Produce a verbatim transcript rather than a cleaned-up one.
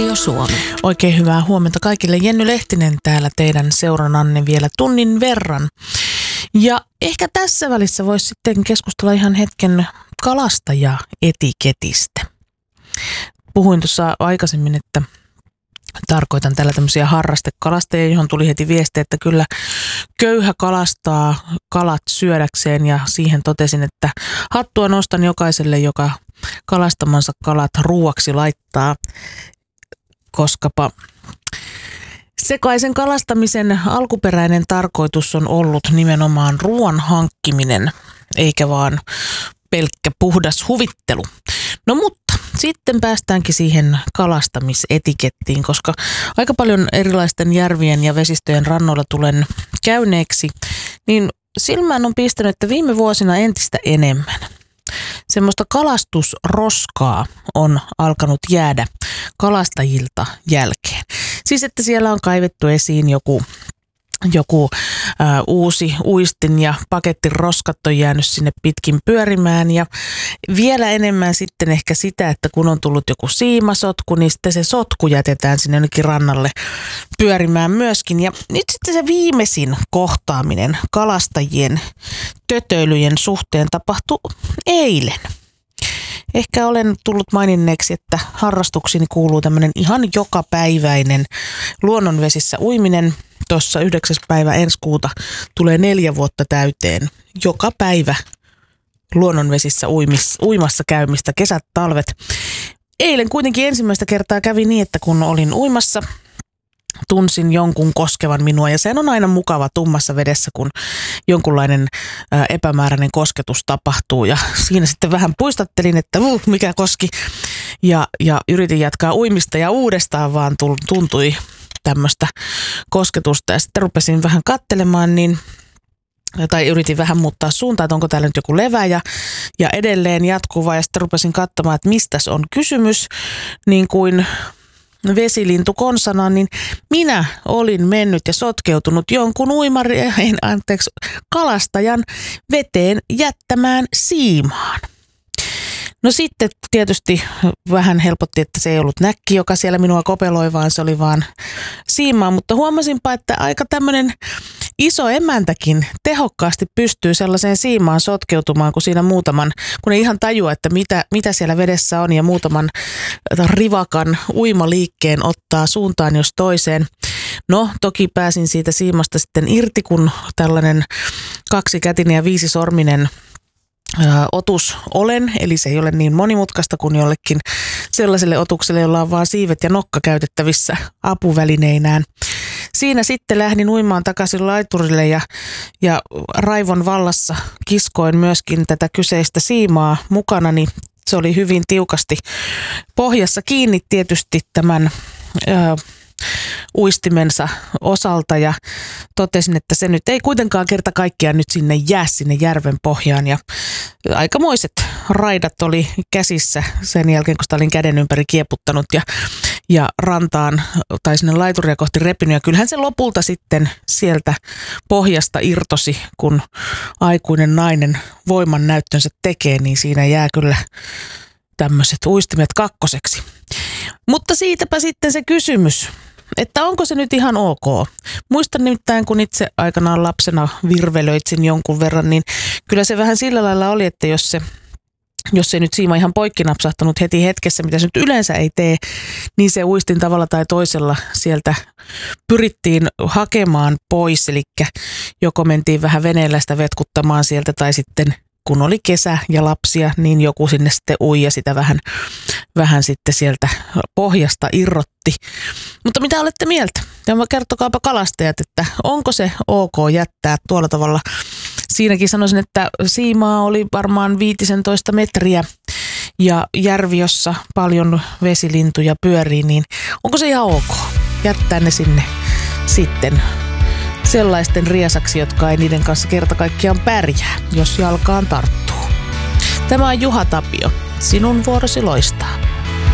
Radio Suomi. Oikein hyvää huomenta kaikille. Jenny Lehtinen täällä teidän seurannanne vielä tunnin verran. Ja ehkä tässä välissä voisi sitten keskustella ihan hetken kalastajaetiketistä. Puhuin tuossa aikaisemmin, että tarkoitan tällä tämmöisiä harrastekalastajia, johon tuli heti viesti, että kyllä köyhä kalastaa kalat syödäkseen, ja siihen totesin, että hattua nostan jokaiselle, joka kalastamansa kalat ruuaksi laittaa, koskapa sekaisen kalastamisen alkuperäinen tarkoitus on ollut nimenomaan ruoan hankkiminen, eikä vaan pelkkä puhdas huvittelu. No mutta sitten päästäänkin siihen kalastamisetikettiin, koska aika paljon erilaisten järvien ja vesistöjen rannoilla tulen käyneeksi, niin silmään on pistänyt, että viime vuosina entistä enemmän semmoista kalastusroskaa on alkanut jäädä kalastajilta jälkeen. Siis että siellä on kaivettu esiin joku Joku ä, uusi uistin ja paketin roskat on jäänyt sinne pitkin pyörimään, ja vielä enemmän sitten ehkä sitä, että kun on tullut joku siimasotku, niin sitten se sotku jätetään sinne jonnekin rannalle pyörimään myöskin. Ja nyt sitten se viimeisin kohtaaminen kalastajien tötöilyjen suhteen tapahtui eilen. Ehkä olen tullut maininneeksi, että harrastuksiini kuuluu tämmöinen ihan jokapäiväinen luonnonvesissä uiminen. Tuossa yhdeksäs päivä ensi kuuta tulee neljä vuotta täyteen joka päivä luonnonvesissä uimis, uimassa käymistä, kesät, talvet. Eilen kuitenkin ensimmäistä kertaa kävi niin, että kun olin uimassa, tunsin jonkun koskevan minua, ja sehän on aina mukava tummassa vedessä, kun jonkunlainen ää, epämääräinen kosketus tapahtuu, ja siinä sitten vähän puistattelin, että uh, mikä koski, ja, ja yritin jatkaa uimista, ja uudestaan vaan tuntui tämmöistä kosketusta, ja sitten rupesin vähän katselemaan, niin tai yritin vähän muuttaa suuntaa, että onko täällä nyt joku levä, ja, ja edelleen jatkuva, ja sitten rupesin katsomaan, että mistäs on kysymys, niin kuin vesilintu konsana, niin minä olin mennyt ja sotkeutunut jonkun uimarin, anteeksi, kalastajan veteen jättämään siimaan. No sitten tietysti vähän helpotti, että se ei ollut näkki, joka siellä minua kopeloi, vaan se oli vaan siimaa, mutta huomasinpa, että aika tämmöinen iso emäntäkin tehokkaasti pystyy sellaiseen siimaan sotkeutumaan, kun siinä muutaman, kun ei ihan tajua, että mitä, mitä siellä vedessä on, ja muutaman rivakan uimaliikkeen ottaa suuntaan jos toiseen. No toki pääsin siitä siimasta sitten irti, kun tällainen kaksikätinen ja viisisorminen otus olen, eli se ei ole niin monimutkaista kuin jollekin sellaiselle otukselle, jolla on vaan siivet ja nokka käytettävissä apuvälineinään. Siinä sitten lähdin uimaan takaisin laiturille, ja, ja raivon vallassa kiskoin myöskin tätä kyseistä siimaa mukanani. Se oli hyvin tiukasti pohjassa kiinni tietysti tämän ö, uistimensa osalta, ja totesin, että se nyt ei kuitenkaan kerta kaikkiaan nyt sinne jää sinne järven pohjaan, ja aikamoiset raidat oli käsissä sen jälkeen, kun sitä olin käden ympäri kieputtanut ja, ja rantaan tai sinne laituria kohti repinyt, ja kyllähän se lopulta sitten sieltä pohjasta irtosi, kun aikuinen nainen voiman näyttönsä tekee, niin siinä jää kyllä tämmöiset uistimet kakkoseksi. Mutta siitäpä sitten se kysymys, että onko se nyt ihan ok. Muistan nimittäin, kun itse aikanaan lapsena virvelöitsin jonkun verran, niin kyllä se vähän sillä lailla oli, että jos se, jos se nyt siima ihan poikki napsahtanut heti hetkessä, mitä se nyt yleensä ei tee, niin se uistin tavalla tai toisella sieltä pyrittiin hakemaan pois, eli joko mentiin vähän veneellä sitä vetkuttamaan sieltä, tai sitten kun oli kesä ja lapsia, niin joku sinne sitten ui ja sitä vähän, vähän sitten sieltä pohjasta irrotti. Mutta mitä olette mieltä? Ja kertokaapa kalastajat, että onko se ok jättää tuolla tavalla. Siinäkin sanoisin, että siimaa oli varmaan viisitoista metriä ja järvi, jossa paljon vesilintuja pyörii, niin onko se ihan ok jättää ne sinne sitten sellaisten riesaksi, jotka ei niiden kanssa kerta kaikkiaan pärjää, jos jalkaan tarttuu. Tämä on Juha Tapio. Sinun vuorosi loistaa.